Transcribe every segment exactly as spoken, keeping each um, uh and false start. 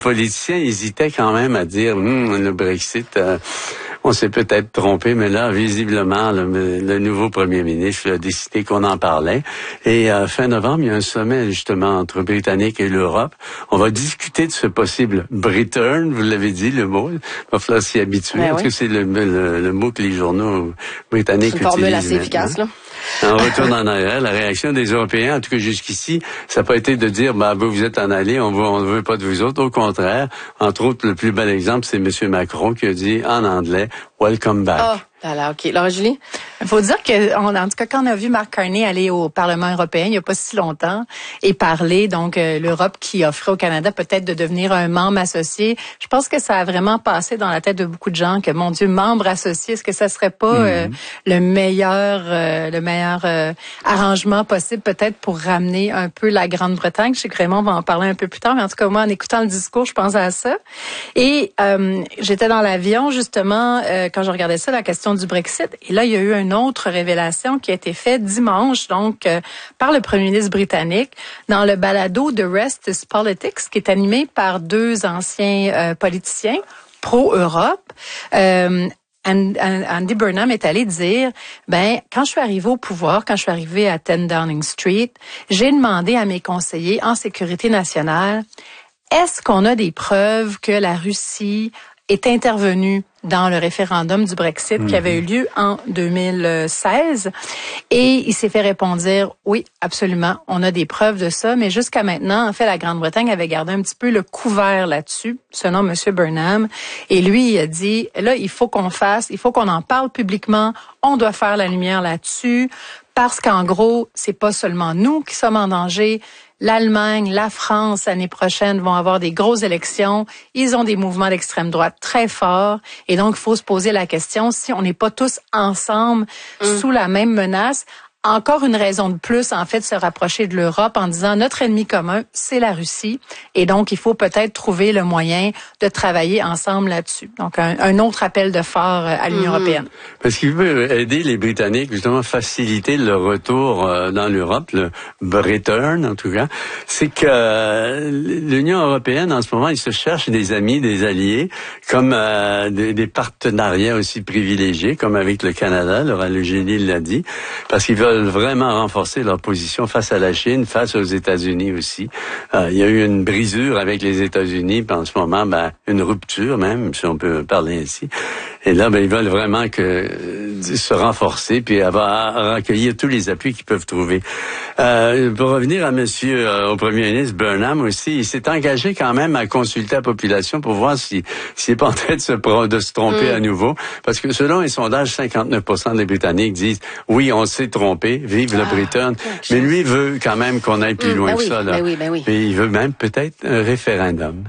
politiciens hésitaient quand même à dire hm, le Brexit, euh, on s'est peut-être trompé, mais là, visiblement, le, le nouveau premier ministre a décidé qu'on en parlait. Et euh, fin novembre, il y a un sommet justement entre Britanniques et l'Europe. On va discuter de ce possible Britain, vous l'avez dit, le mot. Il va falloir s'y habituer. Ben parce oui. que c'est le, le, le mot que les journaux britanniques utilisent. C'est une formule assez maintenant. efficace, là. On retourne en arrière. La réaction des Européens, en tout cas jusqu'ici, ça n'a pas été de dire, bah, vous, vous êtes en allée, on veut, on ne veut pas de vous autres. Au contraire, entre autres, le plus bel exemple, c'est M. Macron qui a dit en anglais, welcome back. Ah, voilà, OK. Laura Julie? Il faut dire que, on, en tout cas, quand on a vu Mark Carney aller au Parlement européen il n'y a pas si longtemps et parler, donc, euh, l'Europe qui offrait au Canada peut-être de devenir un membre associé, je pense que ça a vraiment passé dans la tête de beaucoup de gens que, mon Dieu, membre associé, est-ce que ça serait pas euh, mm-hmm. le meilleur, euh, le meilleur euh, arrangement possible peut-être pour ramener un peu la Grande-Bretagne? Je sais que Raymond va en parler un peu plus tard, mais en tout cas, moi, en écoutant le discours, je pensais à ça. Et euh, j'étais dans l'avion, justement, euh, quand je regardais ça, la question du Brexit. Et là, il y a eu une autre révélation qui a été faite dimanche, donc, euh, par le premier ministre britannique, dans le balado The Rest is Politics, qui est animé par deux anciens euh, politiciens pro-Europe. Euh, Andy Burnham est allé dire, ben, quand je suis arrivé au pouvoir, quand je suis arrivé à dix Downing Street, j'ai demandé à mes conseillers en sécurité nationale, est-ce qu'on a des preuves que la Russie est intervenue dans le référendum du Brexit mmh. qui avait eu lieu en deux mille seize. Et il s'est fait répondre dire, oui, absolument, on a des preuves de ça, mais jusqu'à maintenant, en fait, la Grande-Bretagne avait gardé un petit peu le couvert là-dessus, selon M. Burnham. Et lui, il a dit, là, il faut qu'on fasse, il faut qu'on en parle publiquement, on doit faire la lumière là-dessus, parce qu'en gros, c'est pas seulement nous qui sommes en danger. L'Allemagne, la France, l'année prochaine, vont avoir des grosses élections. Ils ont des mouvements d'extrême droite très forts. Et donc, il faut se poser la question si on n'est pas tous ensemble mmh. sous la même menace. Encore une raison de plus, en fait, de se rapprocher de l'Europe en disant notre ennemi commun, c'est la Russie. Et donc, il faut peut-être trouver le moyen de travailler ensemble là-dessus. Donc, un, un autre appel de phare à l'Union mmh. européenne. Parce qu'il veut aider les Britanniques, justement, faciliter leur retour dans l'Europe, le return, en tout cas. C'est que l'Union européenne, en ce moment, ils se cherchent des amis, des alliés, comme euh, des, des partenariats aussi privilégiés, comme avec le Canada, Laura Lugénie l'a dit, parce qu'ils veulent vraiment renforcer leur position face à la Chine, face aux États-Unis aussi. Euh, il y a eu une brisure avec les États-Unis, puis en ce moment, ben, une rupture même, si on peut parler ainsi. Et là, ben, ils veulent vraiment que euh, se renforcer, puis avoir recueillir tous les appuis qu'ils peuvent trouver. Euh, pour revenir à Monsieur, euh, au Premier ministre Burnham aussi, il s'est engagé quand même à consulter la population pour voir si s'il n'est pas en train de se, de se tromper mmh. à nouveau. Parce que selon les sondages, cinquante-neuf pour cent des Britanniques disent oui, on s'est trompé. Vive le ah, Britain. Mais lui veut quand même qu'on aille plus mmh, loin ben que oui, ça. Là. Ben oui, ben oui. Et il veut même peut-être un référendum.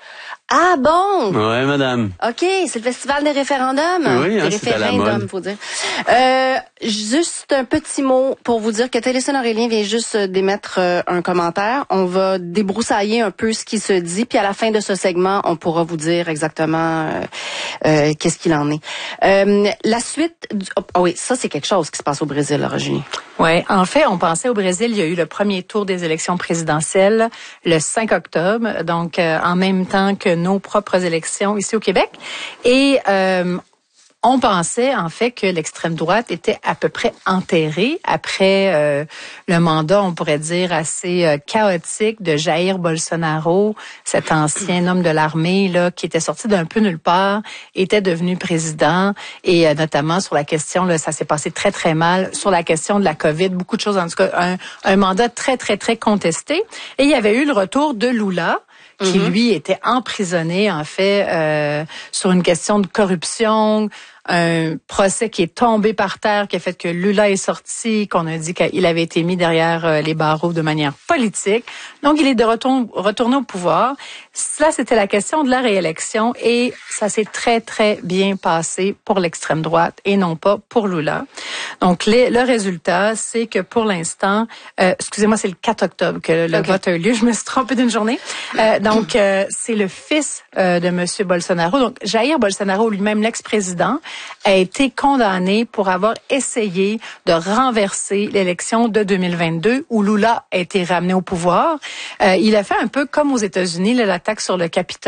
Ah bon? Ouais, madame. OK, c'est le festival des référendums. Oui, hein, des référendums, faut dire. Euh, juste un petit mot pour vous dire que Téléson Aurélien vient juste d'émettre euh, un commentaire. On va débroussailler un peu ce qui se dit, puis à la fin de ce segment, on pourra vous dire exactement euh, euh, qu'est-ce qu'il en est. Euh, la suite... Du... Oh, oh oui, ça, c'est quelque chose qui se passe au Brésil, Laura Julie. Oui, en fait, on pensait au Brésil, il y a eu le premier tour des élections présidentielles le cinq octobre, donc euh, en même temps que nos propres élections ici au Québec. Et euh, on pensait en fait que l'extrême droite était à peu près enterrée après euh, le mandat, on pourrait dire, assez euh, chaotique de Jair Bolsonaro, cet ancien homme de l'armée là qui était sorti d'un peu nulle part, était devenu président et euh, notamment sur la question, là, ça s'est passé très très mal, sur la question de la COVID, beaucoup de choses, en tout cas un, un mandat très très très contesté. Et il y avait eu le retour de Lula, qui, lui, était emprisonné, en fait, euh, sur une question de corruption, un procès qui est tombé par terre, qui a fait que Lula est sorti, qu'on a dit qu'il avait été mis derrière les barreaux de manière politique. Donc, il est de retour, retourné au pouvoir. Cela, c'était la question de la réélection et ça s'est très, très bien passé pour l'extrême droite et non pas pour Lula. Donc, les, le résultat, c'est que pour l'instant, euh, excusez-moi, c'est le quatre octobre que le okay. vote a eu lieu. Je me suis trompée d'une journée. Euh, donc, euh, c'est le fils euh, de M. Bolsonaro. Donc, Jair Bolsonaro, lui-même l'ex-président, a été condamné pour avoir essayé de renverser l'élection de deux mille vingt-deux où Lula a été ramené au pouvoir. Euh, il a fait un peu comme aux États-Unis, là, l'attaque sur le Capitole.